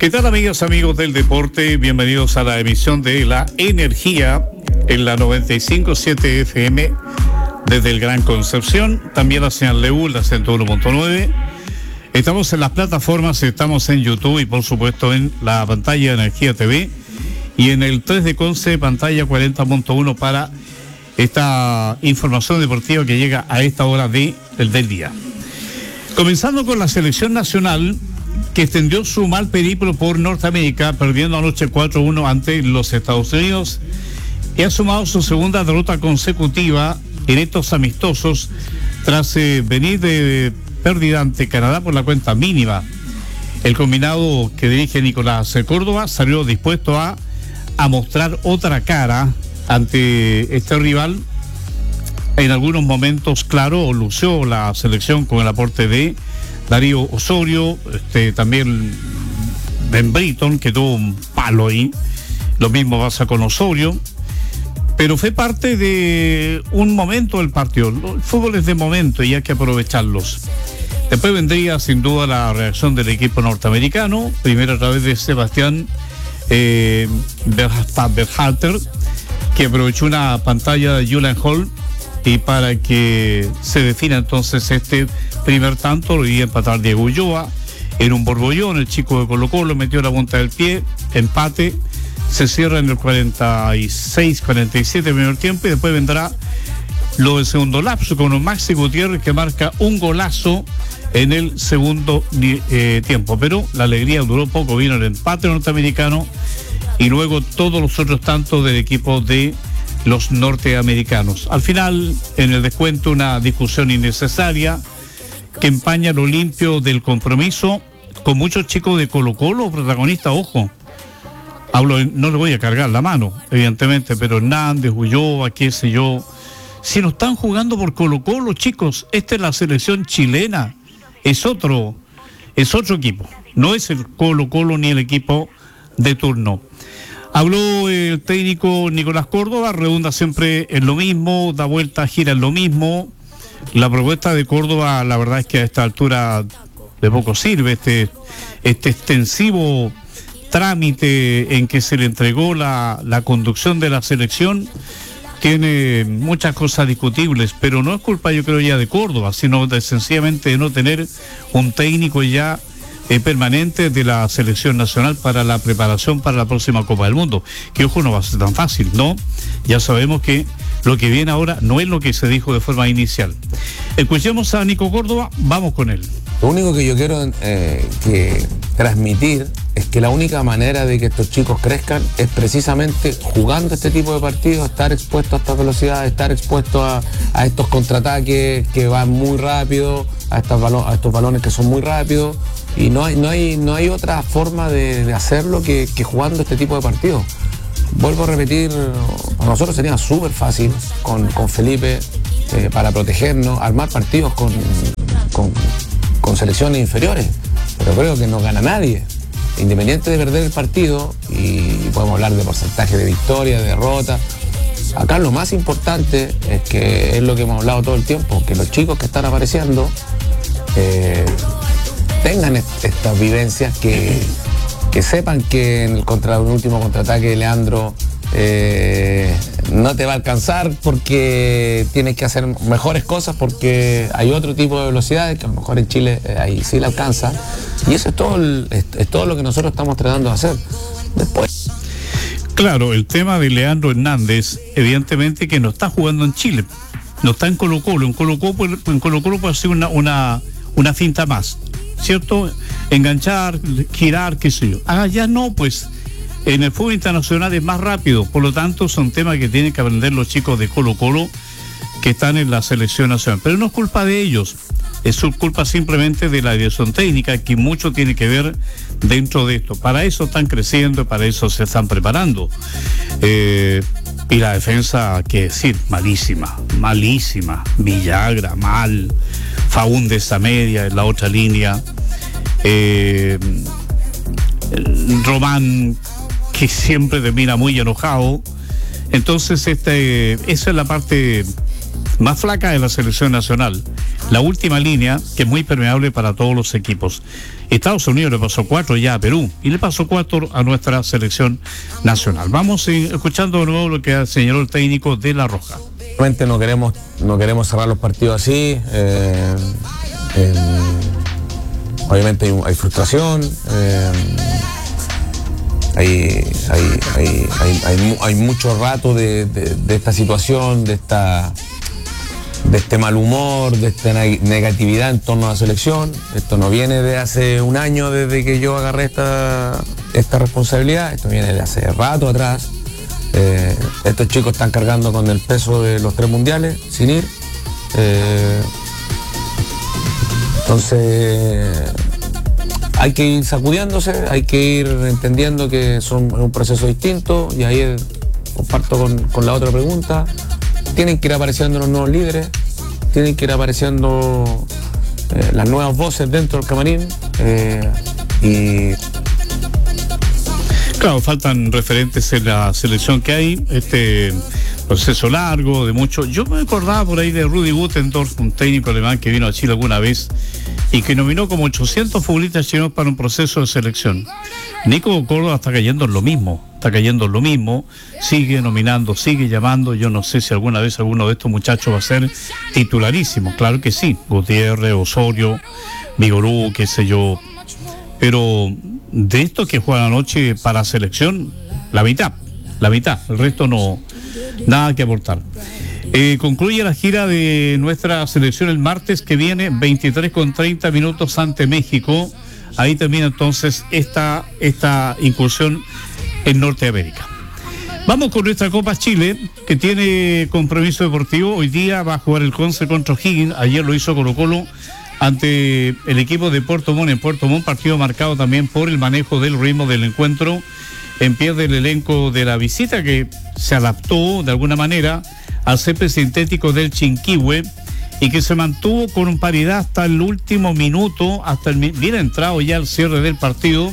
¿Qué tal, amigas, amigos del deporte? Bienvenidos a la emisión de La Energía en la 95.7 FM desde el Gran Concepción, también la señal LEU, la 101.9. Estamos en las plataformas, estamos en YouTube y por supuesto en la pantalla de Energía TV y en el 3 de Conce, pantalla 40.1 para esta información deportiva que llega a esta hora del día. Comenzando con la selección nacional, que extendió su mal periplo por Norteamérica, perdiendo anoche 4-1 ante los Estados Unidos, y ha sumado su segunda derrota consecutiva en estos amistosos, tras venir de pérdida ante Canadá por la cuenta mínima. El combinado que dirige Nicolás Córdoba salió dispuesto a mostrar otra cara ante este rival. En algunos momentos, claro, lució la selección con el aporte de Darío Osorio, también Ben Britton, que tuvo un palo ahí. Lo mismo pasa con Osorio. Pero fue parte de un momento del partido. El fútbol es de momento y hay que aprovecharlos. Después vendría sin duda la reacción del equipo norteamericano, primero a través de Sebastián Berhalter, que aprovechó una pantalla de Julian Hall y para que se defina entonces este primer tanto, lo iba a empatar Diego Ulloa en un borbollón. El chico de Colo-Colo metió la punta del pie, empate, se cierra en el 46-47 primer tiempo, y después vendrá lo del segundo lapso con un Maxi Gutiérrez que marca un golazo en el segundo tiempo, pero la alegría duró poco. Vino el empate norteamericano y luego todos los otros tantos del equipo de los norteamericanos. Al final, en el descuento, una discusión innecesaria que empaña lo limpio del compromiso, con muchos chicos de Colo-Colo protagonistas. Ojo, no le voy a cargar la mano, evidentemente, pero Hernández, Ulloa, qué sé yo, si no están jugando por Colo-Colo, chicos, esta es la selección chilena, es otro equipo, no es el Colo-Colo ni el equipo de turno. Habló el técnico Nicolás Córdoba, redunda siempre en lo mismo, da vuelta, gira en lo mismo. La propuesta de Córdoba, la verdad es que a esta altura de poco sirve. Este extensivo trámite en que se le entregó la conducción de la selección tiene muchas cosas discutibles, pero no es culpa, yo creo, ya de Córdoba, sino sencillamente de no tener un técnico ya permanente de la selección nacional para la preparación para la próxima Copa del Mundo, que ojo, no va a ser tan fácil, ¿no? Ya sabemos que lo que viene ahora no es lo que se dijo de forma inicial. Escuchemos a Nico Córdoba, vamos con él. Lo único que yo quiero que transmitir es que la única manera de que estos chicos crezcan es precisamente jugando este tipo de partidos, estar expuesto a esta velocidad, estar expuesto a estos contraataques que van muy rápido, a estos balones que son muy rápidos. Y no hay otra forma de hacerlo que jugando este tipo de partidos. Vuelvo a repetir, para nosotros sería súper fácil con Felipe para protegernos, armar partidos con selecciones inferiores, pero creo que no gana nadie. Independiente de perder el partido, y podemos hablar de porcentaje de victoria, de derrota, acá lo más importante es que es lo que hemos hablado todo el tiempo, que los chicos que están apareciendo tengan estas vivencias, que sepan que en el último contraataque de Leandro no te va a alcanzar porque tienes que hacer mejores cosas, porque hay otro tipo de velocidades que a lo mejor en Chile ahí sí le alcanza, y eso es todo lo que nosotros estamos tratando de hacer. Después, claro, el tema de Leandro Hernández, evidentemente que no está jugando en Chile, no está en Colo-Colo. En Colo-Colo puede ser una finta más, ¿cierto? Enganchar, girar, qué sé yo. Ya no, pues en el fútbol internacional es más rápido, por lo tanto son temas que tienen que aprender los chicos de Colo-Colo que están en la selección nacional, pero no es culpa de ellos, es su culpa simplemente de la dirección técnica, que mucho tiene que ver dentro de esto. Para eso están creciendo, para eso se están preparando. Y la defensa, qué decir, malísima. Villagra, mal. Faúndez a media en la otra línea. Román, que siempre termina muy enojado. Entonces, esa es la parte más flaca de la selección nacional. la última línea, que es muy permeable para todos los equipos. Estados Unidos le pasó 4 ya a Perú y le pasó 4 a nuestra selección nacional. Vamos escuchando de nuevo lo que señaló el técnico de La Roja. Realmente no queremos cerrar los partidos así. Obviamente hay frustración, hay mucho rato de esta situación, de este mal humor, de esta negatividad en torno a la selección. Esto no viene de hace un año desde que yo agarré esta responsabilidad, esto viene de hace rato atrás. Estos chicos están cargando con el peso de los 3 mundiales sin ir. Entonces hay que ir sacudiéndose, hay que ir entendiendo que es un proceso distinto, y ahí comparto con la otra pregunta. Tienen que ir apareciendo los nuevos líderes, tienen que ir apareciendo las nuevas voces dentro del camarín, y claro, faltan referentes en la selección que hay, este proceso largo, de mucho. Yo me acordaba por ahí de Rudi Guttendorf, un técnico alemán que vino a Chile alguna vez y que nominó como 800 futbolistas chilenos para un proceso de selección. Nico Córdoba está cayendo en lo mismo, sigue nominando, sigue llamando. Yo no sé si alguna vez alguno de estos muchachos va a ser titularísimo, claro que sí, Gutiérrez, Osorio, Vigorú, qué sé yo, pero de estos que juegan anoche para selección, la mitad, el resto no, nada que aportar. Concluye la gira de nuestra selección el martes que viene, 23:30 minutos ante México. Ahí termina entonces esta incursión en Norteamérica. Vamos con nuestra Copa Chile, que tiene compromiso deportivo. Hoy día va a jugar el Conce contra O'Higgins. Ayer lo hizo Colo-Colo ante el equipo de Puerto Montt. En Puerto Montt, partido marcado también por el manejo del ritmo del encuentro en pie del elenco de la visita, que se adaptó de alguna manera al césped sintético del Chinquihue y que se mantuvo con paridad hasta el último minuto, bien entrado ya al cierre del partido,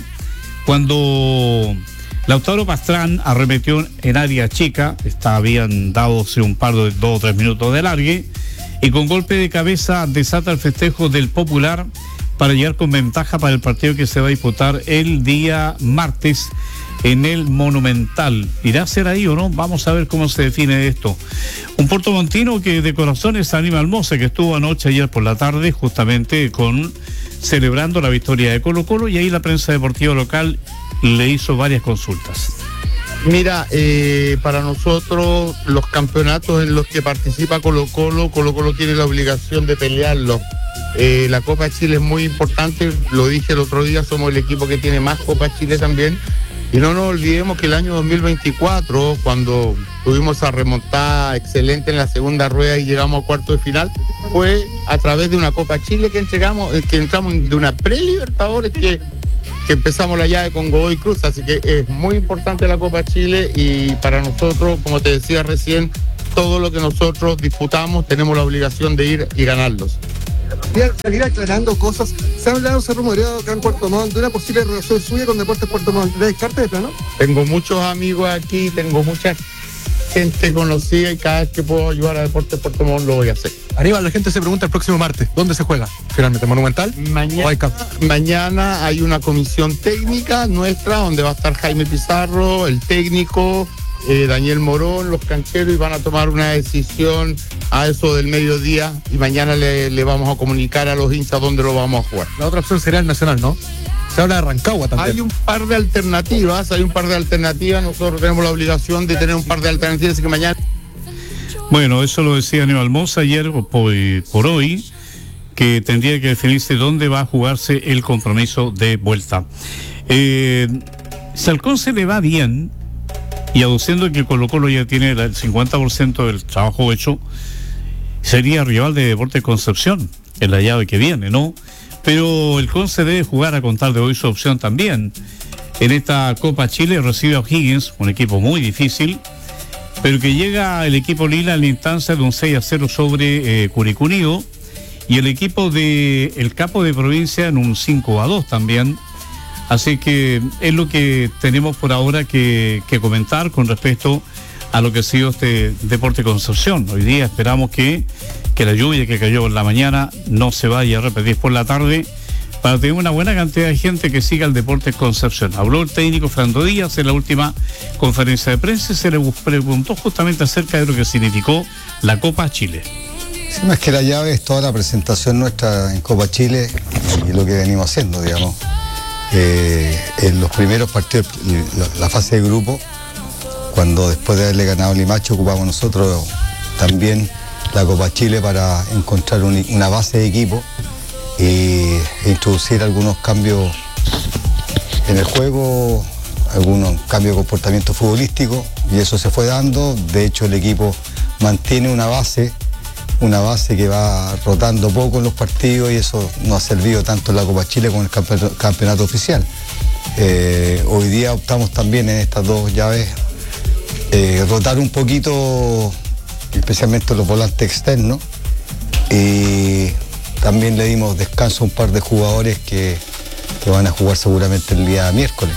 cuando Lautaro Pastrán arremetió en área chica. Habían dado un par de 2 o 3 minutos de alargue, y con golpe de cabeza desata el festejo del Popular para llegar con ventaja para el partido que se va a disputar el día martes en el Monumental. ¿Irá a ser ahí o no? Vamos a ver cómo se define esto. Un puertomontino que de corazón es Aníbal Mosa, que estuvo anoche, ayer por la tarde, justamente celebrando la victoria de Colo-Colo, y ahí la prensa deportiva local le hizo varias consultas. Mira, para nosotros los campeonatos en los que participa Colo-Colo tiene la obligación de pelearlos. La Copa Chile es muy importante, lo dije el otro día, somos el equipo que tiene más Copa Chile también. Y no nos olvidemos que el año 2024, cuando tuvimos esa remontada excelente en la segunda rueda y llegamos a cuarto de final, fue a través de una Copa Chile que entramos de una pre-Libertadores que empezamos la llave con Godoy Cruz. Así que es muy importante la Copa Chile, y para nosotros, como te decía recién, todo lo que nosotros disputamos tenemos la obligación de ir y ganarlos. Salir aclarando cosas. Se ha hablado, se ha rumoreado acá en Puerto Montt de una posible relación suya con Deportes Puerto Montt. ¿Le descarte de plano? Tengo muchos amigos aquí, tengo mucha gente conocida, y cada vez que puedo ayudar a Deportes Puerto Montt lo voy a hacer. Aníbal, la gente se pregunta el próximo martes, ¿dónde se juega finalmente? ¿Monumental? Mañana hay una comisión técnica nuestra donde va a estar Jaime Pizarro, el técnico, Daniel Morón, los cancheros, y van a tomar una decisión a eso del mediodía, y mañana le vamos a comunicar a los hinchas dónde lo vamos a jugar. La otra opción sería el Nacional, ¿no? Se habla de Rancagua también. Hay un par de alternativas, nosotros tenemos la obligación de tener un par de alternativas, así que mañana... Bueno, eso lo decía Aníbal Mosa ayer por hoy, que tendría que definirse dónde va a jugarse el compromiso de vuelta. Si al Conce le va bien, y aduciendo que Colo-Colo ya tiene el 50% del trabajo hecho, sería rival de Deportes Concepción en la llave que viene, ¿no? Pero el Conce debe jugar a contar de hoy su opción también. En esta Copa Chile recibe a O'Higgins, un equipo muy difícil, pero que llega el equipo Lila en la instancia de un 6-0 sobre Curicó Unido, y el equipo de el Capo de Provincia en un 5-2 también. Así que es lo que tenemos por ahora que comentar con respecto a lo que ha sido este Deporte Concepción. Hoy día esperamos que que la lluvia que cayó en la mañana no se vaya a repetir por la tarde, para tener una buena cantidad de gente que siga el Deportes Concepción. Habló el técnico Fernando Díaz en la última conferencia de prensa y se le preguntó justamente acerca de lo que significó la Copa Chile. Sí, más que la llave es toda la presentación nuestra en Copa Chile y lo que venimos haciendo, digamos. En los primeros partidos, la fase de grupo, cuando después de haberle ganado a Limache ocupamos nosotros también la Copa Chile para encontrar una base de equipo e introducir algunos cambios en el juego, algunos cambios de comportamiento futbolístico, y eso se fue dando. De hecho, el equipo mantiene una base que va rotando poco en los partidos, y eso nos ha servido tanto en la Copa Chile como en el campeonato oficial. Hoy día optamos también en estas dos llaves rotar un poquito, especialmente los volantes externos, y también le dimos descanso a un par de jugadores que van a jugar seguramente el día miércoles.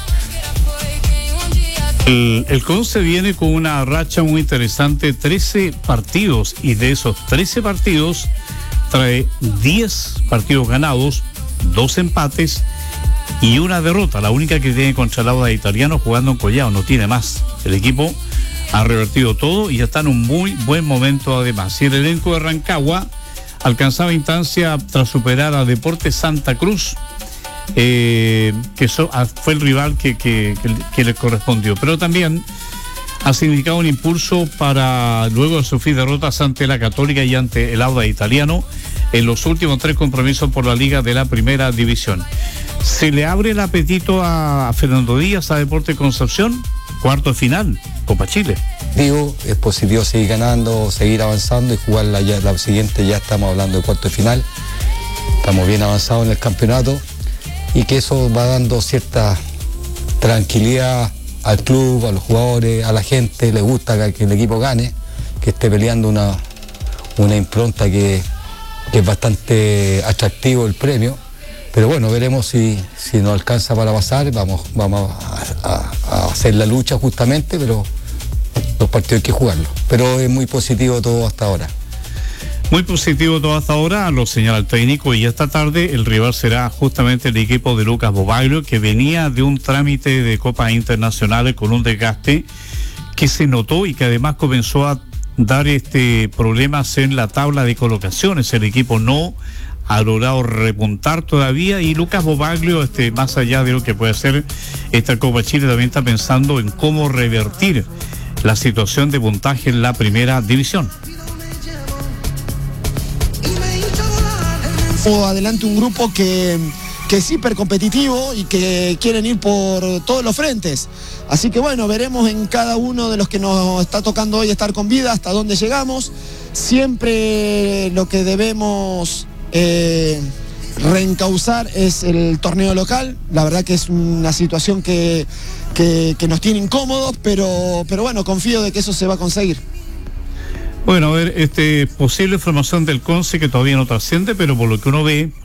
El Conce viene con una racha muy interesante, 13 partidos, y de esos 13 partidos trae 10 partidos ganados, 2 empates y una derrota, la única que tiene contra el Audax Italiano jugando en Collao, no tiene más. El equipo ha revertido todo y está en un muy buen momento además. Y el elenco de Rancagua alcanzaba instancia tras superar a Deportes Santa Cruz, que fue el rival que le correspondió, pero también ha significado un impulso para luego de sufrir derrotas ante la Católica y ante el Audax Italiano en los últimos 3 compromisos por la Liga de la Primera División. Se le abre el apetito a Fernando Díaz, a Deportes Concepción, cuarto de final, Copa Chile. Digo, es positivo seguir ganando, seguir avanzando y jugar la siguiente. Ya estamos hablando de cuarto de final, estamos bien avanzados en el campeonato, y que eso va dando cierta tranquilidad al club, a los jugadores, a la gente. Le gusta que el equipo gane, que esté peleando una impronta que es bastante atractivo el premio. Pero bueno, veremos si nos alcanza para pasar. Vamos a hacer la lucha justamente, pero los partidos hay que jugarlos. Pero es muy positivo todo hasta ahora. Muy positivo todo hasta ahora, lo señala el técnico, y esta tarde el rival será justamente el equipo de Lucas Bobaglio, que venía de un trámite de copas internacionales con un desgaste que se notó y que además comenzó a dar problemas en la tabla de colocaciones. El equipo no ha logrado repuntar todavía, y Lucas Bobaglio, más allá de lo que puede ser esta Copa Chile, también está pensando en cómo revertir la situación de puntaje en la Primera División. Adelante un grupo que es hipercompetitivo y que quieren ir por todos los frentes. Así que bueno, veremos en cada uno de los que nos está tocando hoy estar con vida hasta dónde llegamos. Siempre lo que debemos reencauzar es el torneo local. La verdad que es una situación que nos tiene incómodos, pero bueno, confío de que eso se va a conseguir. Bueno, a ver, posible formación del Conce que todavía no trasciende, pero por lo que uno ve,